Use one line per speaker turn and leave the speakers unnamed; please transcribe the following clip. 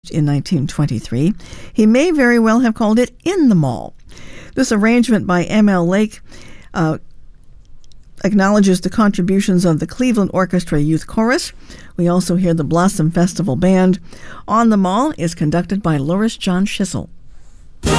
established in 1923. He may very well have called it In the Mall. This arrangement by M.L. Lake acknowledges the contributions of the Cleveland Orchestra Youth Chorus. We also hear the Blossom Festival Band. On the Mall is conducted by Loris John Schissel.